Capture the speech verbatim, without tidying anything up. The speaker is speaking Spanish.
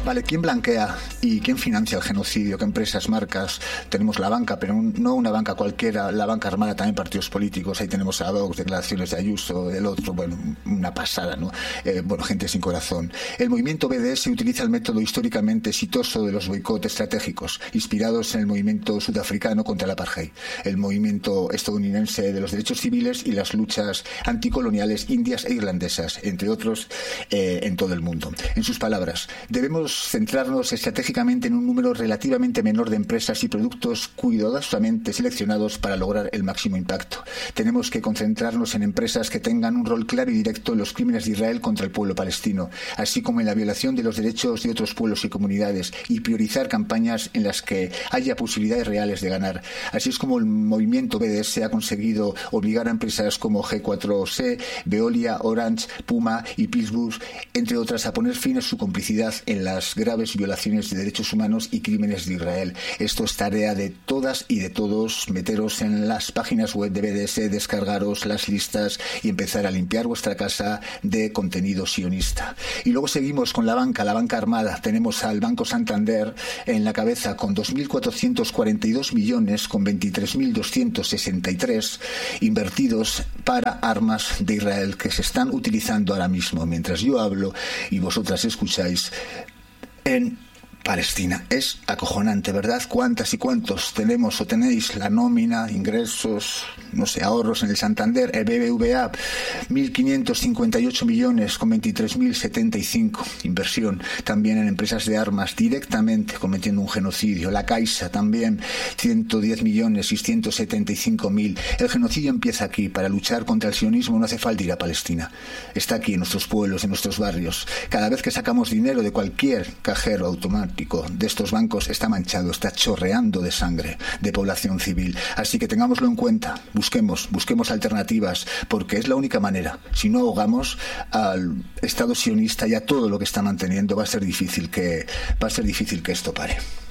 Vale, ¿quién blanquea y quién financia el genocidio? ¿Qué empresas, marcas? Tenemos la banca, pero un, no una banca cualquiera, la banca armada, también partidos políticos. Ahí tenemos a Vox, declaraciones de Ayuso, del otro, bueno, una pasada, ¿no? Eh, bueno, gente sin corazón. El movimiento B D S utiliza el método históricamente exitoso de los boicots estratégicos, inspirados en el movimiento sudafricano contra el apartheid, el movimiento estadounidense de los derechos civiles y las luchas anticoloniales indias e irlandesas, entre otros, eh, en todo el mundo. En sus palabras, debemos centrarnos estratégicamente en un número relativamente menor de empresas y productos cuidadosamente seleccionados para lograr el máximo impacto. Tenemos que concentrarnos en empresas que tengan un rol claro y directo en los crímenes de Israel contra el pueblo palestino, así como en la violación de los derechos de otros pueblos y comunidades, y priorizar campañas en las que haya posibilidades reales de ganar. Así es como el movimiento B D S ha conseguido obligar a empresas como G cuatro C, Veolia, Orange, Puma y Pittsburgh, entre otras, a poner fin a su complicidad en las graves violaciones de derechos humanos y crímenes de Israel. Esto es tarea de todas y de todos. Meteros en las páginas web de B D S, descargaros las listas y empezar a limpiar vuestra casa de contenido sionista. Y luego seguimos con la banca, la banca armada. Tenemos al Banco Santander en la cabeza con dos mil cuatrocientos cuarenta y dos millones con veintitrés mil doscientos sesenta y tres invertidos para armas de Israel que se están utilizando ahora mismo, mientras yo hablo y vosotras escucháis, en Palestina. Es acojonante, ¿verdad? ¿Cuántas y cuántos tenemos o tenéis la nómina, ingresos, no sé, ahorros en el Santander? El B B V A, mil quinientos cincuenta y ocho millones con veintitrés mil setenta y cinco. Inversión también en empresas de armas, directamente cometiendo un genocidio. La Caixa también, ciento diez millones seiscientos setenta y cinco mil. El genocidio empieza aquí. Para luchar contra el sionismo no hace falta ir a Palestina. Está aquí en nuestros pueblos, en nuestros barrios. Cada vez que sacamos dinero de cualquier cajero automático de estos bancos está manchado, está chorreando de sangre de población civil. Así que tengámoslo en cuenta, busquemos, busquemos alternativas, porque es la única manera. Si no ahogamos al Estado sionista y a todo lo que está manteniendo, va a ser difícil que, va a ser difícil que esto pare.